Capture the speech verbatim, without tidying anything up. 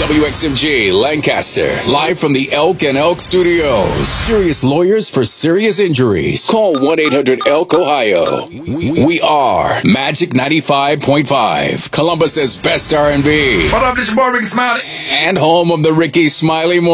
W X M G Lancaster, live from the Elk and Elk Studios. Serious lawyers for serious injuries. Call one eight hundred elk ohio. We are Magic ninety-five point five, Columbus's best R and B. What up, this your boy Ricky Smiley. And home of the Ricky Smiley Morning.